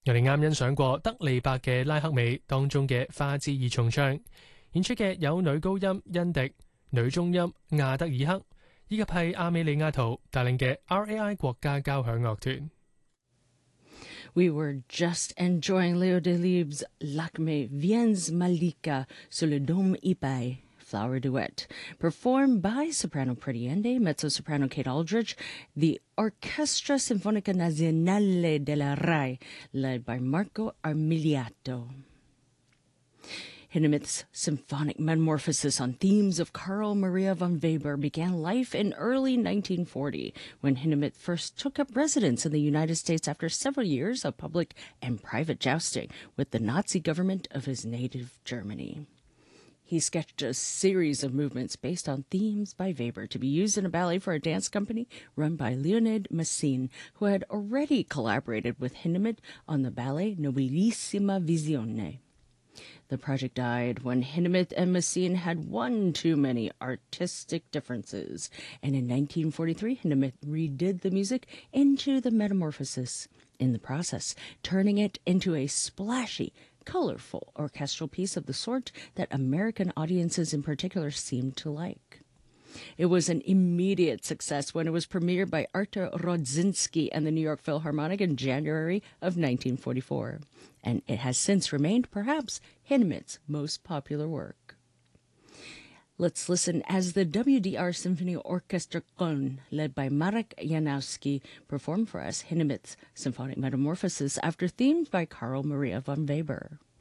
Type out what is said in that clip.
我哋啱欣賞過德利伯嘅拉克美當中嘅花之二重唱，演出嘅有女高音恩迪、女中音亞德爾克，以及係阿美利亞圖帶領嘅 RAI 國家交響樂團。 We were just enjoying Leo Delibes' Lakme Viens Malika sur le Dom Ipay Flower Duet, performed by soprano Pretiende, mezzo-soprano Kate Aldrich, the Orchestra Sinfonica Nazionale della RAI, led by Marco Armiliato. Hindemith's symphonic metamorphosis on themes of Carl Maria von Weber began life in early 1940, when Hindemith first took up residence in the United States after several years of public and private jousting with the Nazi government of his native Germany. He sketched a series of movements based on themes by Weber to be used in a ballet for a dance company run by Leonid Massine, who had already collaborated with Hindemith on the ballet Nobilissima Visione. The project died when Hindemith and Massine had one too many artistic differences, and in 1943 Hindemith redid the music into the Metamorphosis, in the process turning it into a splashy, colorful orchestral piece of the sort that American audiences in particular seemed to like. It was an immediate success when it was premiered by Artur Rodzinski and the New York Philharmonic in January of 1944, and it has since remained perhaps Hindemith's most popular work. Let's listen as the WDR Symphony Orchestra Köln, led by Marek Janowski, performed for us Hindemith's Symphonic Metamorphosis after themes by Carl Maria von Weber.